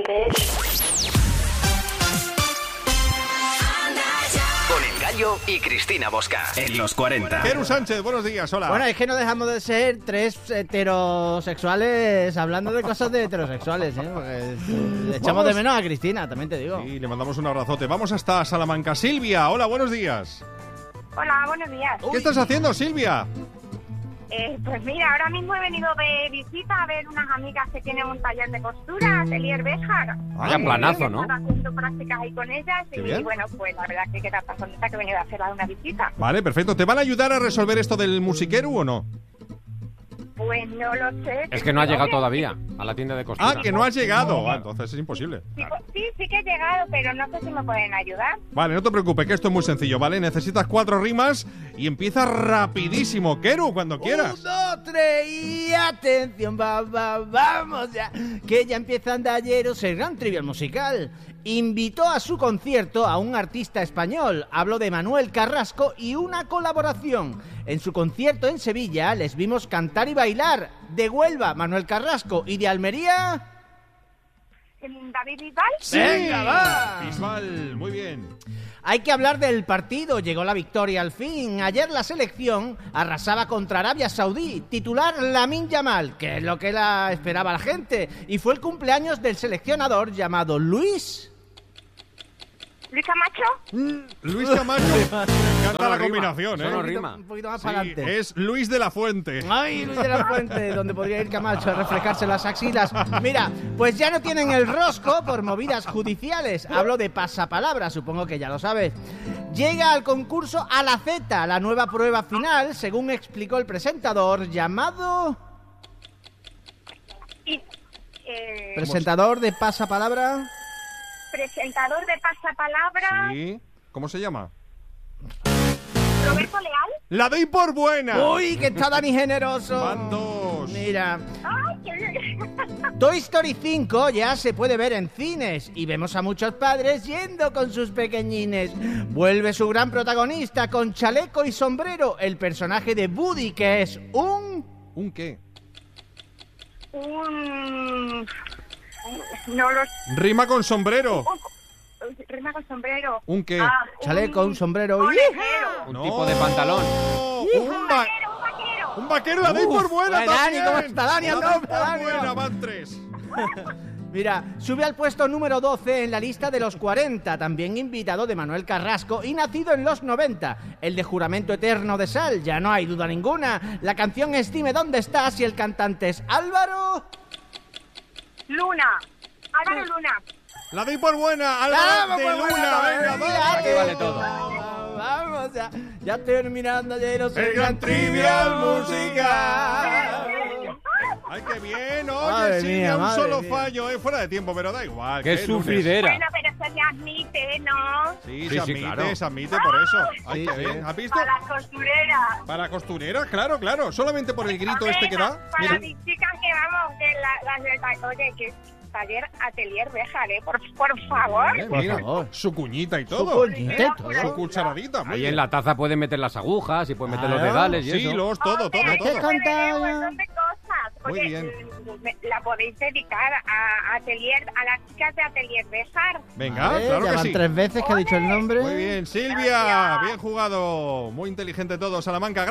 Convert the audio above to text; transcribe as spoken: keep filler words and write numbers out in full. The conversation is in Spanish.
bitch. Con El Gallo y Cristina Bosca en los cuarenta. Keru Sánchez, buenos días, hola. Bueno, es que no dejamos de ser tres heterosexuales hablando de cosas de heterosexuales, ¿eh? Porque le echamos de menos a Cristina, también te digo. Y le mandamos un abrazote. Vamos hasta Salamanca. Silvia, hola, buenos días. Hola, buenos días. ¿Qué estás haciendo, Silvia? Eh, pues mira, ahora mismo he venido de visita a ver unas amigas que tienen un taller de costura, Atelier Béjar. Vaya planazo, ¿no? Están haciendo prácticas ahí con ellas Qué y bien. bueno, pues la verdad que queda tan contenta que he venido a hacer una visita. Vale, perfecto. ¿Te van a ayudar a resolver esto del musiqueru o no? Pues no lo sé. Es que no ha llegado todavía a la tienda de costura. Ah, que no has llegado. Ah, entonces es imposible. Sí, sí, sí que he llegado, pero no sé si me pueden ayudar. Vale, no te preocupes, que esto es muy sencillo, ¿vale? Necesitas cuatro rimas y empieza rapidísimo. Keru, cuando quieras. Un, dos, tres y atención, va, va, vamos ya. Que ya empieza Andalleros, el gran trivial musical. Invitó a su concierto a un artista español. Hablo de Manuel Carrasco y una colaboración. En su concierto en Sevilla les vimos cantar y bailar. De Huelva, Manuel Carrasco, y de Almería... ¿David Bisbal? Sí, ¡Venga, va! Bisbal, muy bien. Hay que hablar del partido, llegó la victoria al fin. Ayer la selección arrasaba contra Arabia Saudí, titular Lamine Yamal, que es lo que la esperaba la gente. Y fue el cumpleaños del seleccionador llamado Luis... ¿Luis Camacho? Luis Camacho. Me encanta Solo la rima, combinación, ¿eh? solo Un rima. poquito, un poquito más Sí, para adelante. es Luis de la Fuente. Ay, Luis de la Fuente, donde podría ir Camacho a reflejarse las axilas. Mira, pues ya no tienen el rosco por movidas judiciales. Hablo de pasapalabra, supongo que ya lo sabes. Llega al concurso a la Z, la nueva prueba final, según explicó el presentador, llamado... Y, eh, Presentador de pasapalabra... presentador de pasapalabra, Sí. ¿Cómo se llama? Roberto Leal. La doy por buena. ¡Uy, que está Dani generoso! Van dos. Mira... ¡Ay, qué bien! Toy Story cinco ya se puede ver en cines y vemos a muchos padres yendo con sus pequeñines. Vuelve su gran protagonista con chaleco y sombrero, el personaje de Woody, que es un... ¿Un qué? Un... No lo... Rima con sombrero. un- Rima con sombrero. ¿Un qué? Ah, Chaleco, un sombrero y... Conejero. Un No. tipo de pantalón. Un, va- Vaquero, un vaquero. un vaquero, la doy Uf, por buena ay, Dani, también. ¿cómo está, Dani? La Anda, doy por Dani. buena, van tres. Mira, sube al puesto número doce en la lista de los cuarenta, también invitado de Manuel Carrasco y nacido en los noventa. El de Juramento Eterno de Sal, ya no hay duda ninguna. La canción es Dime dónde estás y el cantante es Álvaro... Luna. Álvaro Luna. La doy por buena. ¡Vamos, Álvaro de pues, Luna, bueno, venga, mira, vamos. Aquí vale todo. Vamos, ya, ya terminando ayer El gran trivial musical. Ay, qué bien. Oye, Madre sí, mía, un madre solo mía. fallo, eh, fuera de tiempo, pero da igual. ¡Qué que es lunes. sufridera! Bueno, pero se le admite, ¿no? Sí, Sí, se sí, admite, claro. se admite por eso. Ay, Sí, qué sí. bien. ¿Has visto? Para las costureras. Para costurera, claro, claro. Solamente por el grito este que da. Para Mira. mis chicas que vamos, que la- las del ta- oye, que taller Atelier Béjar, ¿eh? Por, por favor. Eh, Por mira, favor. su cuñita y Su todo. cuñita y todo. Su cucharadita. muy Ahí bien. en la taza pueden meter las agujas y pueden meter los Claro. dedales y Sí, eso. los, todo, todo, Hombre, todo. se puede ver un Canta- montón de cosas. Muy Oye, bien. mm, la podéis dedicar a Atelier, a las chicas de Atelier Béjar. Venga, Eh, claro ya que van sí. tres veces que ha dicho el nombre. Muy bien, Silvia. Gracias. Bien jugado. Muy inteligente todo, Salamanca.